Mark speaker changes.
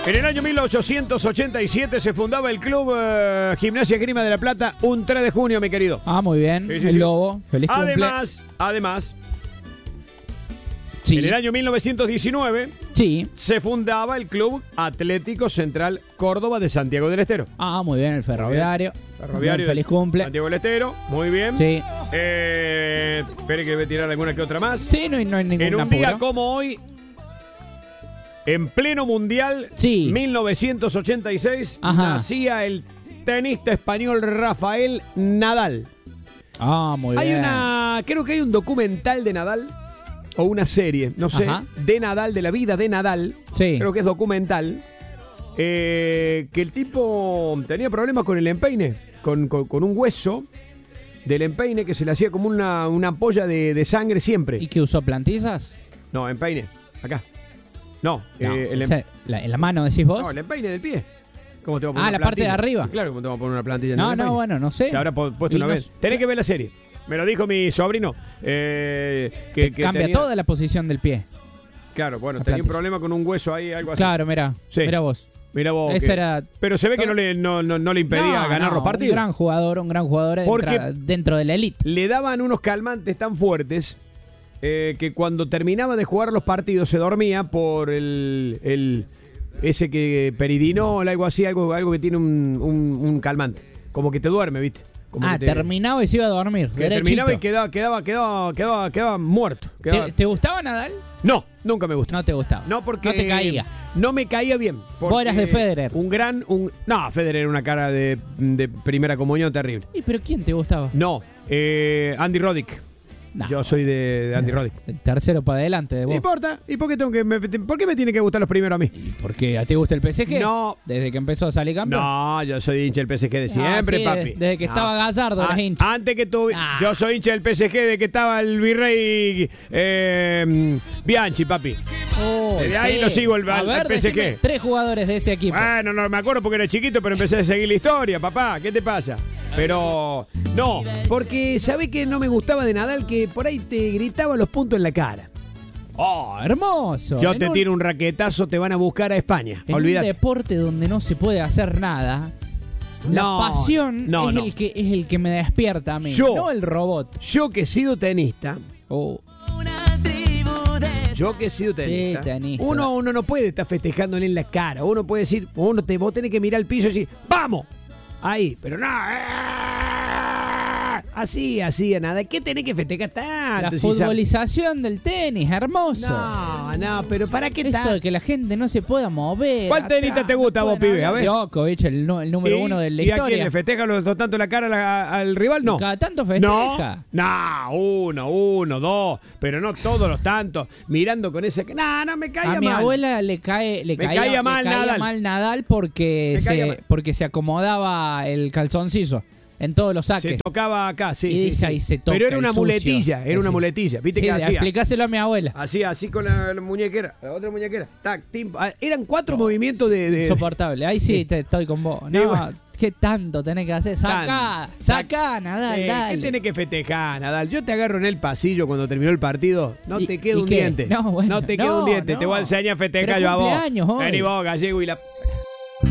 Speaker 1: En el año 1887 se fundaba el club Gimnasia Esgrima de La Plata, un 3 de junio, mi querido.
Speaker 2: Ah, muy bien.
Speaker 1: Sí,
Speaker 2: el Lobo. Feliz cumple.
Speaker 1: Además,
Speaker 2: Sí.
Speaker 1: en el año 1919
Speaker 2: Sí.
Speaker 1: se fundaba el Club Atlético Central Córdoba de Santiago del Estero.
Speaker 2: Ah, muy bien, el Ferroviario.
Speaker 1: Ferroviario.
Speaker 2: Feliz cumple.
Speaker 1: Santiago del Estero, muy bien.
Speaker 2: Sí.
Speaker 1: Espere que voy a tirar alguna que otra más.
Speaker 2: Sí, no hay ningún
Speaker 1: En un
Speaker 2: apuro.
Speaker 1: día como hoy, en pleno mundial,
Speaker 2: Sí.
Speaker 1: 1986,
Speaker 2: Ajá.
Speaker 1: nacía el tenista español Rafael Nadal.
Speaker 2: Ah, muy bien.
Speaker 1: Creo que hay un documental de Nadal, o una serie, no sé,
Speaker 2: Ajá.
Speaker 1: de Nadal, de la vida de Nadal.
Speaker 2: Sí.
Speaker 1: Creo que es documental. Que el tipo tenía problemas con el empeine, con un hueso del empeine que se le hacía como una ampolla de sangre siempre.
Speaker 2: ¿Y que usó plantizas?
Speaker 1: No, empeine, acá. No,
Speaker 2: No,
Speaker 1: el
Speaker 2: en la mano decís vos.
Speaker 1: no, el empeine del pie. ¿Cómo te va a poner
Speaker 2: Ah,
Speaker 1: una
Speaker 2: la parte de
Speaker 1: plantilla?
Speaker 2: arriba.
Speaker 1: Claro, ¿cómo te va a poner una plantilla en
Speaker 2: No,
Speaker 1: el
Speaker 2: no,
Speaker 1: empeine?
Speaker 2: bueno, no sé.
Speaker 1: Se habrá puesto
Speaker 2: Y
Speaker 1: una
Speaker 2: no
Speaker 1: vez.
Speaker 2: sé.
Speaker 1: Tenés que ver la serie. Me lo dijo mi sobrino. Que
Speaker 2: Cambia
Speaker 1: tenía-
Speaker 2: toda la posición del pie.
Speaker 1: Claro, bueno,
Speaker 2: la
Speaker 1: tenía un
Speaker 2: plantilla.
Speaker 1: problema con un hueso ahí, algo así.
Speaker 2: Claro, mirá.
Speaker 1: Sí.
Speaker 2: Mirá vos.
Speaker 1: Mira vos.
Speaker 2: Ese era-
Speaker 1: Pero se ve que no le impedía
Speaker 2: No,
Speaker 1: ganar
Speaker 2: no,
Speaker 1: los partidos.
Speaker 2: Un gran jugador
Speaker 1: Porque-
Speaker 2: dentro de la elite.
Speaker 1: Le daban unos calmantes tan fuertes que cuando terminaba de jugar los partidos se dormía por ese que peridinol, algo así, algo que tiene un calmante. Como que te duerme, ¿viste? Como que
Speaker 2: Terminaba y se iba a dormir.
Speaker 1: que
Speaker 2: derechito.
Speaker 1: terminaba y quedaba muerto.
Speaker 2: ¿Te gustaba Nadal?
Speaker 1: No, nunca me gustó.
Speaker 2: No te gustaba.
Speaker 1: No, porque
Speaker 2: No te caía.
Speaker 1: No me caía bien.
Speaker 2: Vos eras de Federer.
Speaker 1: No, Federer era una cara de primera comunión terrible.
Speaker 2: ¿Y pero quién te gustaba?
Speaker 1: No, Andy Roddick.
Speaker 2: No.
Speaker 1: Yo soy de Andy Roddick.
Speaker 2: El tercero para adelante de
Speaker 1: No
Speaker 2: vos.
Speaker 1: importa. ¿Y por qué por qué me tiene que gustar los primeros a mí?
Speaker 2: ¿Y por qué? ¿A ti te gusta el PSG?
Speaker 1: No.
Speaker 2: ¿Desde que empezó a salir campeón?
Speaker 1: No, yo soy hincha del PSG de siempre,
Speaker 2: sí,
Speaker 1: papi.
Speaker 2: desde que estaba Gallardo eras hincha.
Speaker 1: Antes que tú.
Speaker 2: Ah.
Speaker 1: Yo soy hincha del PSG de que estaba el virrey Bianchi, papi.
Speaker 2: Oh,
Speaker 1: Desde ahí
Speaker 2: sí.
Speaker 1: lo sigo al PSG.
Speaker 2: decime 3 jugadores de ese equipo.
Speaker 1: Bueno, no me acuerdo porque era chiquito, pero empecé a seguir la historia, papá. ¿Qué te pasa? Pero no, porque sabés que no me gustaba de Nadal, que por ahí te gritaba los puntos en la cara.
Speaker 2: ¡Oh, hermoso!
Speaker 1: Yo te tiro un raquetazo, te van a buscar a España.
Speaker 2: En un
Speaker 1: Olvídate.
Speaker 2: deporte donde no se puede hacer nada,
Speaker 1: No,
Speaker 2: la pasión
Speaker 1: no,
Speaker 2: es,
Speaker 1: no.
Speaker 2: el que me despierta a mí,
Speaker 1: Yo.
Speaker 2: no el robot.
Speaker 1: Yo que he sido tenista,
Speaker 2: Oh,
Speaker 1: tenista,
Speaker 2: tenista.
Speaker 1: uno no puede estar festejándole en la cara. Uno puede decir, vos tenés que mirar al piso y decir, ¡vamos! Ahí, pero no. Así, a nada. ¿Qué tenés que festejar tanto?
Speaker 2: la
Speaker 1: si
Speaker 2: futbolización del tenis, hermoso.
Speaker 1: No, pero ¿para qué
Speaker 2: Eso
Speaker 1: tal?
Speaker 2: de que la gente no se pueda mover.
Speaker 1: ¿Cuál tenista te gusta a vos, pibe? A ver.
Speaker 2: Djokovic, el número uno de la
Speaker 1: ¿Y a quién
Speaker 2: historia.
Speaker 1: le festeja tanto la cara al rival? No.
Speaker 2: Cada tanto festeja.
Speaker 1: No, uno, dos, pero no todos los tantos, mirando con ese... No, me caía mal.
Speaker 2: A mi abuela le caía
Speaker 1: mal
Speaker 2: Nadal porque
Speaker 1: Me caía mal.
Speaker 2: porque se acomodaba el calzoncillo en todos los saques.
Speaker 1: Se tocaba acá, sí.
Speaker 2: Y
Speaker 1: sí,
Speaker 2: dice
Speaker 1: sí.
Speaker 2: ahí se toca
Speaker 1: Pero era
Speaker 2: el
Speaker 1: una
Speaker 2: sucio.
Speaker 1: muletilla, ¿Viste
Speaker 2: Sí,
Speaker 1: qué hacía?
Speaker 2: explicáselo a mi abuela.
Speaker 1: Hacía así con la muñequera, la otra muñequera. Tac, tim. Eran 4 movimientos de...
Speaker 2: Insoportable. Ahí sí, estoy con vos. No,
Speaker 1: Igual.
Speaker 2: ¿qué tanto tenés que hacer? Sacá, Nadal, dale.
Speaker 1: ¿Qué tenés que festejar, Nadal? Yo te agarro en el pasillo cuando terminó el partido. No
Speaker 2: ¿Y-
Speaker 1: te queda
Speaker 2: y
Speaker 1: un
Speaker 2: qué?
Speaker 1: diente.
Speaker 2: No, bueno,
Speaker 1: te queda
Speaker 2: no,
Speaker 1: un diente.
Speaker 2: no.
Speaker 1: Te voy a enseñar a festejar
Speaker 2: Pero
Speaker 1: yo a vos.
Speaker 2: cumpleaños hoy.
Speaker 1: Vení vos, gallego, y la...